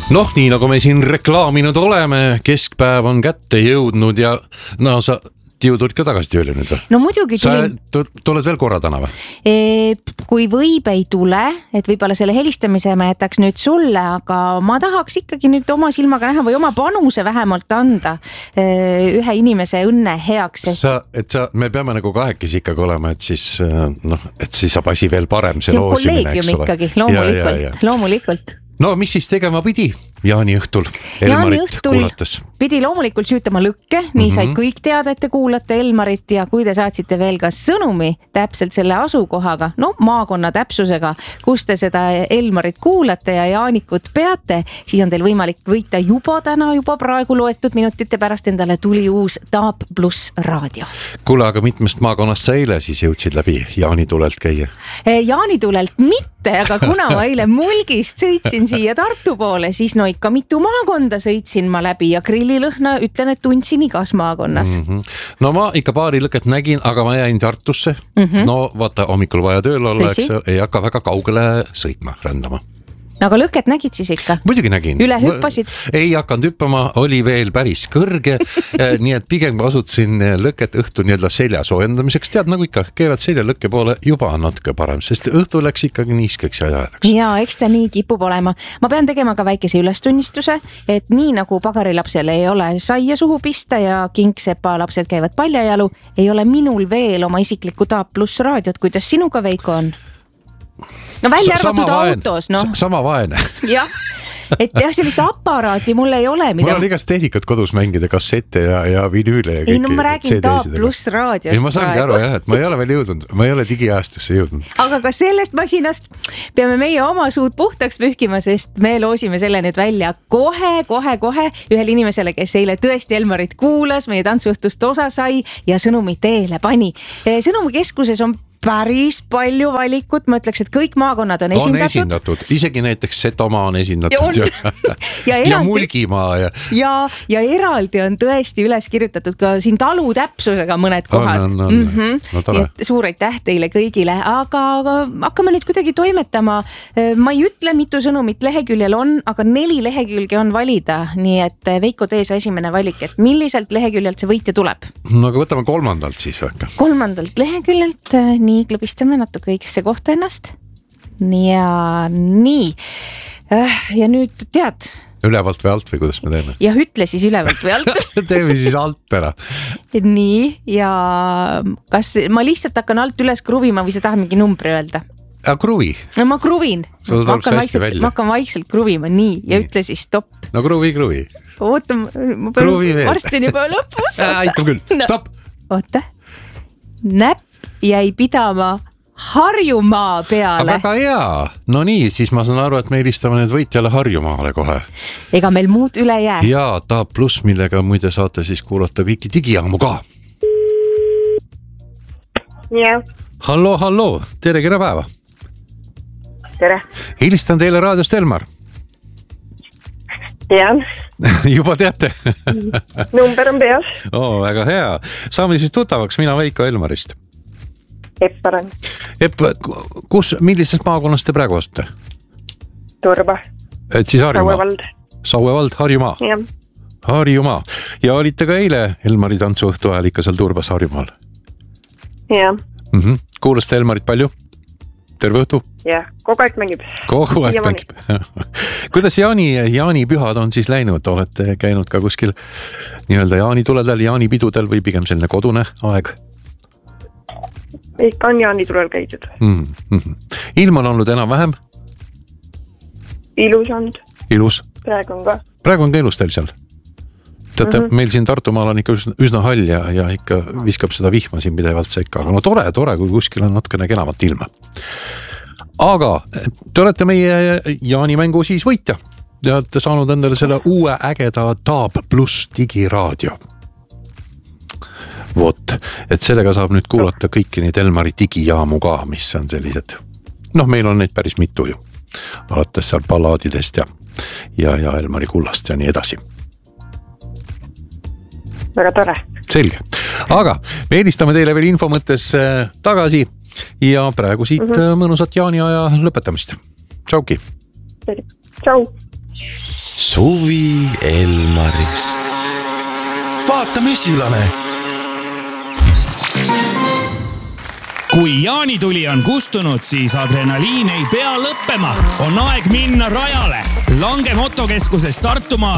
Noh, nii nagu me siin reklaaminud oleme, keskpäev on kätte jõudnud ja no sa tulid ka tagasi tööle nüüd või? No muidugi tulin. Sa tuled veel korra täna või? Kui võib ei tule, et võib-olla selle helistamise ma jätaks nüüd sulle, aga ma tahaks ikkagi nüüd oma silmaga näha või oma panuse vähemalt anda ühe inimese õnne heaks. Me peame nagu kahekesi ikkagi olema, et siis saab asi veel parem. See on kolleegium ikkagi, loomulikult. No mis siis tegema pidi Jaani õhtul Elmarit kuulates? Pidi loomulikult süütama lõkke, nii sai kõik teada, et te kuulate Elmarit ja kui te saatsite veel ka sõnumi täpselt selle asukohaga, maakonna täpsusega, kus te seda Elmarit kuulate ja Jaanikut peate, siis on teil võimalik võita juba praegu loetud minutite pärast endale tuli uus Taab Pluss raadio. Kuule, aga mitmest maakonnast sa eile siis jõudsid läbi Jaanitulelt käia? Jaanitulelt mitte, aga kuna ma eile Mulgist sõitsin siia Tartu poole, siis ikka mitu maakonda sõitsin ma läbi ja grillilõhna ütlen, et tundsin igas maakonnas. No ma ikka paari lõket nägin, aga ma jäin Tartusse. No vaata, hommikul vaja tööl olla, ei hakka väga kaugele sõitma, rändama. Aga lõket nägid siis ikka? Muidugi nägin. Üle hüppasid? Ei hakanud hüppama, oli veel päris kõrge, nii et pigem asutasin lõket õhtu nii-öelda selja soojendamiseks. Tead, nagu ikka, keerad selja lõkke poole juba natuke parem, sest õhtu läks ikkagi niiskeks ja jäädaks. Ja eks ta nii kipub olema. Ma pean tegema ka väikese ülestunnistuse, et nii nagu pagarilapsel ei ole saia suhu pista ja kingsepa lapsed käivad paljajalu, ei ole minul veel oma isiklikku Taab Pluss raadiot. Kuidas sinuga, Veiko, on? No välja arvatud autos, Sama vaene. Jah, et sellist aparaati mul ei ole. Mul on igast tehnikat kodus mängida, kassette ja vinüüle ja kõik. Ma räägin Taab Pluss raadiost. Ma saangi aru, et ma ei ole veel jõudnud, ma ei ole digiajastusse jõudnud. Aga ka sellest masinast peame meie oma suud puhtaks pühkima, sest me loosime selle nüüd välja kohe ühele inimesele, kes eile tõesti Elmarit kuulas, meie tantsuõhtust osa sai ja sõnumi teele pani. Sõnumikeskuses on päris palju valikut, ma ütleks, et kõik maakonnad on esindatud. Isegi näiteks Setomaa on esindatud ja Mulgimaa. Ja eraldi on tõesti üles kirjutatud ka siin talu täpsusega mõned kohad. Suur aitäh teile kõigile, aga hakkame nüüd kuidagi toimetama. Ma ei ütle, mitu sõnumit leheküljel on, aga 4 lehekülge on valida, nii et Veiko tees esimene valik, et milliselt leheküljelt see võitja tuleb? No aga võtame 3. siis või? 3. leheküljelt, nii klõbistame natuke õigesse kohta ennast. Ja nii. Ja nüüd tead. Ülevalt või alt või kuidas me teeme? Ja ütle siis ülevalt või alt. Teeme siis alt ära. Nii, ja kas ma lihtsalt hakkan alt üles kruvima või sa tahad mingi numbri öelda? Kruvi. No ma kruvin. Ma hakkan vaikselt kruvima, nii, ja ütle siis stopp. No kruvi. Oota, ma pean varsti on juba lõpus. Aitab küll, stopp. Oota, näpp jäi pidama Harjumaa peale. Väga hea. No nii, siis ma saan aru, et me helistame nüüd võitjale Harjumaale kohe. Ega meil muud üle jää. Ja Taab Pluss, millega muide saate siis kuulata kõiki digijaamu ka. Jah. Hallo, tere päeva. Tere. Helistan teile raadiost Elmar. Jah. Juba teate? Number on peas. Väga hea. Saame siis tuttavaks, mina Veiko Elmarist. Epparan. Millisest maakonnast te praegu asute? Turba. Et siis Harjumaa? Sauevald. Sauevald, Harjumaa? Jah. Harjumaa. Ja olite ka eile Elmari tantsuõhtu ajal ikka seal Turbas Harjumaal? Jah. Kuulasite Elmarit palju? Terve õhtu? Jah, kogu aeg mängib. Kuidas Jaani pühad on siis läinud? Olete käinud ka kuskil nii-öelda jaanituledel, jaanipidudel või pigem selline kodune aeg? Ikka on jaanitulel käidud. Ilm on olnud enam-vähem? Ilus on. Ilus? Praegu on ka. Praegu on ka ilus teil seal? Teate, meil siin Tartumaal on ikka üsna hall ja ikka viskab seda vihma siin pidevalt sekka. Aga no tore, kui kuskil on natukene kenamat ilma. Aga te olete meie jaanimängu siis võitja. Te olete saanud endale selle uue ägeda Taab Pluss digiraadio. Vot, et sellega saab nüüd kuulata kõiki neid Elmari digijaamu ka, mis on sellised. Meil on neid päris mitu ju. Alates seal ballaadidest ja Elmari kullast ja nii edasi. Väga tore. Selge. Aga me helistame teile veel info mõttes tagasi ja praegu siit mõnusat jaaniaja lõpetamist. Tšauki. Tšau. Suvi Elmaris. Vaata mesilane. Kui jaanituli on kustunud, siis adrenaliin ei pea lõppema. On aeg minna rajale. Lange motokeskuses Tartumaal